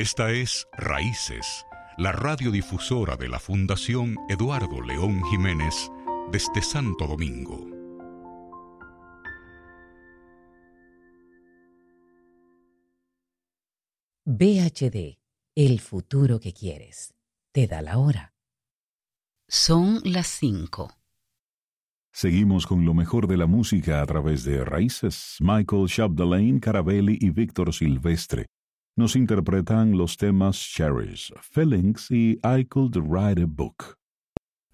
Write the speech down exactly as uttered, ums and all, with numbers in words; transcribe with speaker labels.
Speaker 1: Esta es Raíces, la radiodifusora de la Fundación Eduardo León Jiménez desde Santo Domingo.
Speaker 2: V H D, el futuro que quieres. Te da la hora.
Speaker 3: Son las cinco.
Speaker 4: Seguimos con lo mejor de la música a través de Raíces. Michael Chapdelaine, Carabelli y Víctor Silvestre nos interpretan los temas Cherish, Feelings y I Could Write a Book.